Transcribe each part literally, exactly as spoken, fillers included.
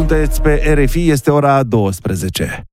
Sunteți pe R F I, este ora douăsprezece.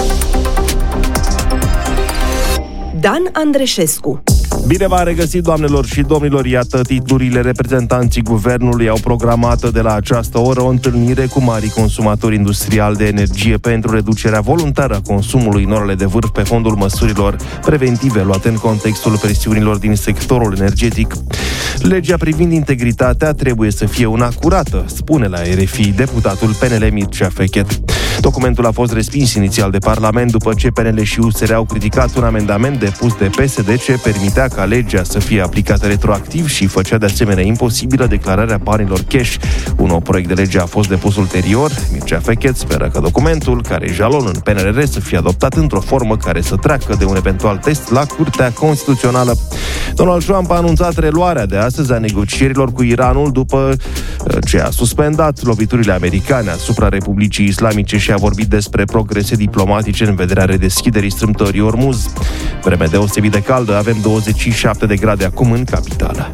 Dan Andreșescu. Bine v-am regăsit, doamnelor și domnilor, iată titlurile. Reprezentanții guvernului au programat de la această oră o întâlnire cu marii consumatori industriali de energie pentru reducerea voluntară a consumului în orele de vârf pe fondul măsurilor preventive luate în contextul presiunilor din sectorul energetic. Legea privind integritatea trebuie să fie una curată, spune la R F I deputatul P N L Mircea Fechet. Documentul a fost respins inițial de Parlament după ce P N L și U S R au criticat un amendament depus de P S D ce permitea ca legea să fie aplicată retroactiv și făcea de asemenea imposibilă declararea banilor cash. Un nou proiect de lege a fost depus ulterior. Mircea Fechet speră că documentul, care e jalon în P N R R, să fie adoptat într-o formă care să treacă de un eventual test la Curtea Constituțională. Donald Trump a anunțat reluarea de astăzi a negocierilor cu Iranul după ce a suspendat loviturile americane asupra Republicii Islamice și a vorbit despre progrese diplomatice în vederea redeschiderii strâmtorii Ormuz. Vreme deosebit de caldă, avem douăzeci și șapte de grade acum în capitală.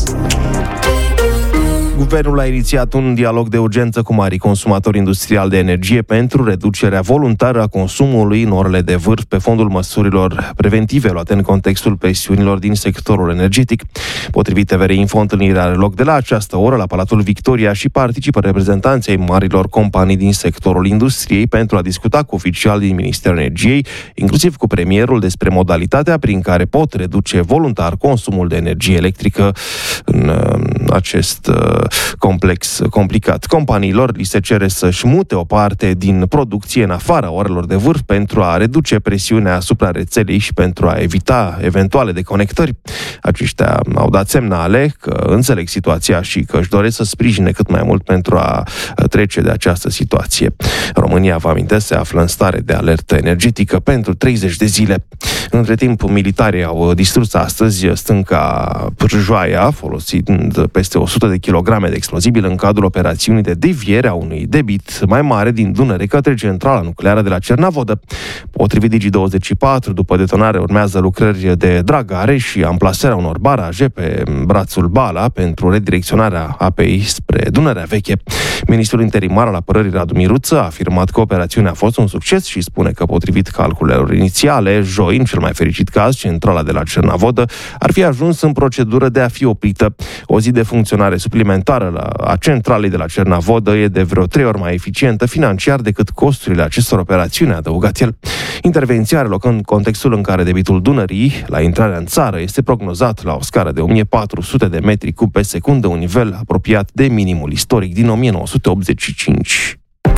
Guvernul a inițiat un dialog de urgență cu marii consumatori industriali de energie pentru reducerea voluntară a consumului în orele de vârf pe fondul măsurilor preventive luate în contextul presiunilor din sectorul energetic. Potrivit T V R Info, întâlnirea are loc de la această oră la Palatul Victoria și participă reprezentanții ai marilor companii din sectorul industriei pentru a discuta cu oficiali din Ministerul Energiei, inclusiv cu premierul, despre modalitatea prin care pot reduce voluntar consumul de energie electrică în acest complex complicat. Companiilor li se cere să-și mute o parte din producție în afara orelor de vârf pentru a reduce presiunea asupra rețelei și pentru a evita eventuale deconectări. Aceștia au dat semnale că înțeleg situația și că își doresc să sprijine cât mai mult pentru a trece de această situație. România, vă amintesc, se află în stare de alertă energetică pentru treizeci de zile. Între timp, militarii au distrus astăzi stânca Pârjoaia, folosind peste o sută de kilograme de explozibil în cadrul operațiunii de deviere a unui debit mai mare din Dunăre către centrala nucleară de la Cernavodă. Potrivit Digi douăzeci și patru, după detonare urmează lucrări de dragare și amplasarea unor baraje pe brațul Bala pentru redirecționarea apei spre Dunărea Veche. Ministrul interimar al apărării Radu Miruță a afirmat că operațiunea a fost un succes și spune că, potrivit calculelor inițiale, joi, în cel mai fericit caz, centrala de la Cernavodă ar fi ajuns în procedură de a fi oprită. O zi de funcționare suplimentară la, a centralei de la Cernavodă e de vreo trei ori mai eficientă financiar decât costurile acestor operațiuni, a adăugat el. Intervenția are loc în contextul în care debitul Dunării, la intrarea în țară, este prognozat la o scară de o mie patru sute de metri cub pe secundă, un nivel apropiat de minimul istoric din o mie nouă sute optzeci și cinci.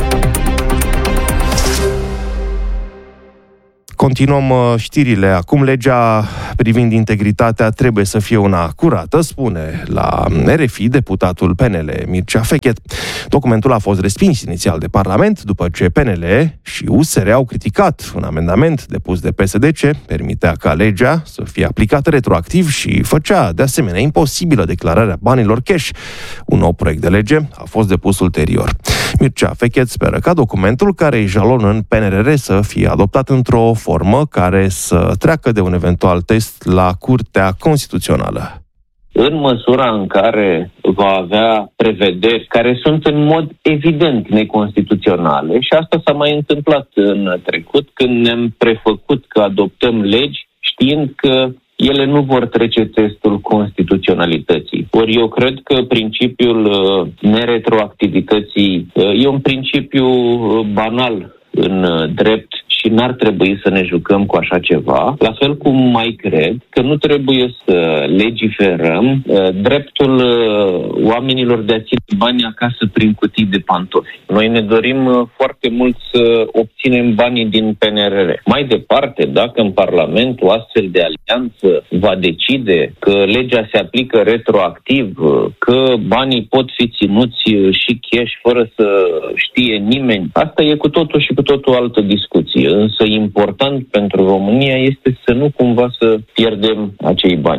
Continuăm știrile. Acum, legea privind integritatea trebuie să fie una curată, spune la R F I deputatul P N L Mircea Fechet. Documentul a fost respins inițial de Parlament după ce P N L și U S R au criticat un amendament depus de P S D ce permitea ca legea să fie aplicată retroactiv și făcea de asemenea imposibilă declararea banilor cash. Un nou proiect de lege a fost depus ulterior. Mircea Fechet speră ca documentul, care e jalon în P N R R, să fie adoptat într-o formă care să treacă de un eventual test la Curtea Constituțională. În măsura în care va avea prevederi care sunt în mod evident neconstituționale, și asta s-a mai întâmplat în trecut, când ne-am prefăcut că adoptăm legi știind că ele nu vor trece testul constituționalității. Ori eu cred că principiul neretroactivității e un principiu banal în drept și n-ar trebui să ne jucăm cu așa ceva. La fel cum mai cred că nu trebuie să legiferăm uh, dreptul uh, oamenilor de a ține bani acasă prin cutii de pantofi. Noi ne dorim uh, foarte mult să obținem banii din P N R R. Mai departe, dacă în Parlament o astfel de alianță va decide că legea se aplică retroactiv, uh, că banii pot fi ținuți uh, și cash fără să știe nimeni, asta e cu totul și cu totul altă discuție. Însă important pentru România este să nu cumva să pierdem acei bani.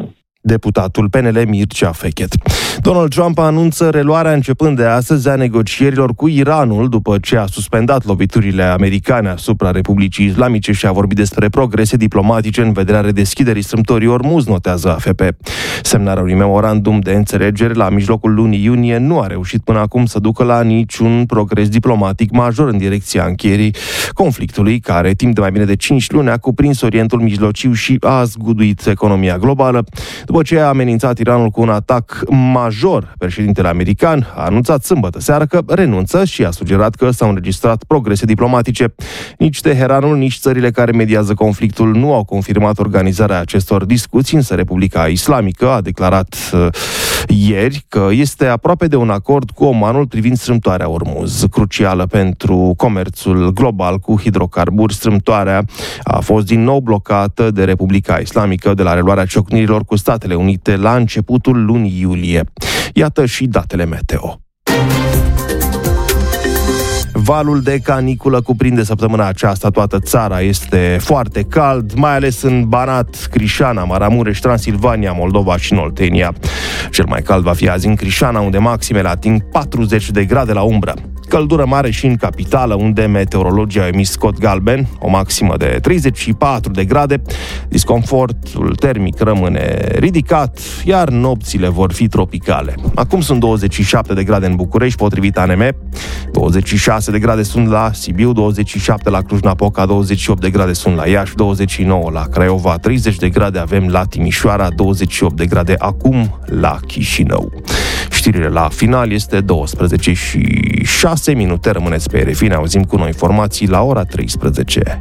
deputatul P N L Mircea Fechet. Donald Trump anunță reluarea începând de astăzi a negocierilor cu Iranul după ce a suspendat loviturile americane asupra Republicii Islamice și a vorbit despre progrese diplomatice în vederea redeschiderii strâmtorii Ormuz, notează A F P. Semnarea unui memorandum de înțelegere la mijlocul lunii iunie nu a reușit până acum să ducă la niciun progres diplomatic major în direcția încheierii conflictului, care timp de mai bine de cinci luni a cuprins Orientul Mijlociu și a zguduit economia globală. După ce a amenințat Iranul cu un atac major, președintele american a anunțat sâmbătă seară că renunță și a sugerat că s-au înregistrat progrese diplomatice. Nici Teheranul, nici țările care mediază conflictul nu au confirmat organizarea acestor discuții, însă Republica Islamică a declarat uh, ieri că este aproape de un acord cu Omanul privind strâmtoarea Ormuz, crucială pentru comerțul global cu hidrocarburi. Strâmtoarea a fost din nou blocată de Republica Islamică de la reluarea ciocnirilor cu Statele Unite la începutul lunii iulie. Iată și datele meteo. Valul de caniculă cuprinde săptămâna aceasta toată țara. Este foarte cald, mai ales în Banat, Crișana, Maramureș, Transilvania, Moldova și în Oltenia. Cel mai cald va fi azi în Crișana, unde maximele ating patruzeci de grade la umbră. Căldură mare și în capitală, unde meteorologii au emis cod galben, o maximă de treizeci și patru de grade. Disconfortul termic rămâne ridicat, iar nopțile vor fi tropicale. Acum sunt douăzeci și șapte de grade în București, potrivit A N M, douăzeci și șase de grade sunt la Sibiu, douăzeci și șapte la Cluj-Napoca, douăzeci și opt de grade sunt la Iași, douăzeci și nouă la Craiova, treizeci de grade avem la Timișoara, douăzeci și opt de grade acum la Chișinău. Știrile la final este douăsprezece și șase minute. Rămâneți pe R F I, ne auzim cu noi informații la ora treisprezece.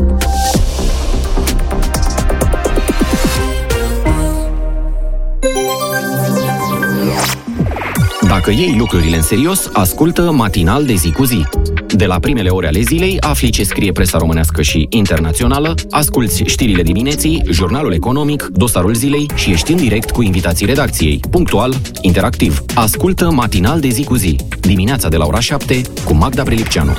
Dacă iei lucrurile în serios, ascultă Matinal de zi cu zi. De la primele ore ale zilei, afli ce scrie presa românească și internațională, asculți știrile dimineții, jurnalul economic, dosarul zilei și ești în direct cu invitații redacției. Punctual, interactiv. Ascultă Matinal de zi cu zi. Dimineața de la ora șapte cu Magda Prelipceanu.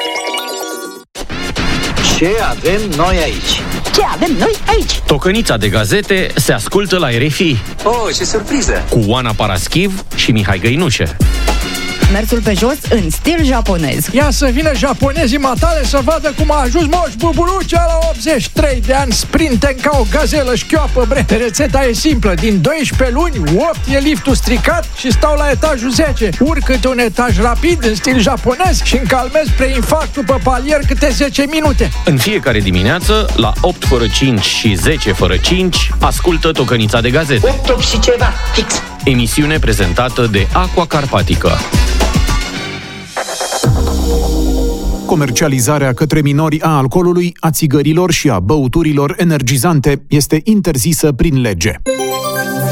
Ce avem noi aici? Ce avem noi aici? Tocănița de gazete se ascultă la R F I. Oh, ce surpriză! Cu Oana Paraschiv și Mihai Găinușe. Mersul pe jos în stil japonez. Ia să vină japonezii matale să vadă cum a ajuns Moș Buburucea la optzeci și trei de ani, sprinten ca o gazelă șchioapă, bre. Rețeta e simplă, din doisprezece luni, opt e liftul stricat și stau la etajul zece. Urc câte un etaj rapid în stil japonez și încalmez preinfarctul pe palier câte zece minute. În fiecare dimineață, la opt fără cinci și zece fără cinci, ascultă Tocănița de gazete. opt și ceva, fix. Emisiune prezentată de Aqua Carpatica. Comercializarea către minori a alcoolului, a țigărilor și a băuturilor energizante este interzisă prin lege.